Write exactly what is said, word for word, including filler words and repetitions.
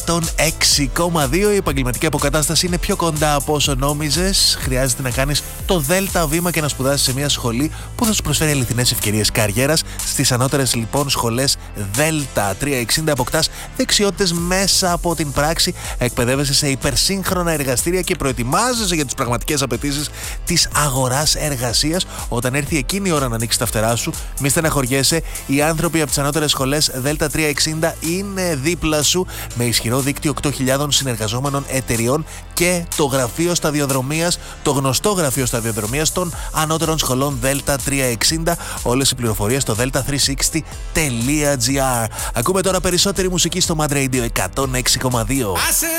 εκατόν έξι κόμμα δύο. Η επαγγελματική αποκατάσταση είναι πιο κοντά από όσο νόμιζες. Χρειάζεται να κάνεις το δέλτα βήμα και να σπουδάσεις σε μια σχολή που θα σου προσφέρει αληθινές ευκαιρίες καριέρας. Στις ανώτερες λοιπόν σχολές Δέλτα τριακόσια εξήντα αποκτάς δεξιότητες μέσα από την πράξη, εκπαιδεύεσαι σε υπερσύγχρονα εργαστήρια και προετοιμάζεσαι για τις πραγματικές απαιτήσεις της αγοράς εργασίας. Όταν έρθει εκείνη η ώρα να ανοίξεις τα φτερά σου, μη στεναχωριέσαι. Οι άνθρωποι από τις ανώτερες σχολές Δέλτα τριακόσια εξήντα είναι δίπλα σου με ισχυρό δίκτυο οκτώ χιλιάδων συνεργαζόμενων εταιριών και το γραφείο σταδιοδρομίας, το γνωστό γραφείο σταδιοδρομίας των ανώτερων σχολών Δέλτα τριακόσια εξήντα. Όλες οι πληροφορίες στο δέλτα τριακόσια εξήντα τελεία τζι άρ. Ακούμε τώρα περισσότερη μουσική στο Mad Radio εκατόν έξι κόμμα δύο.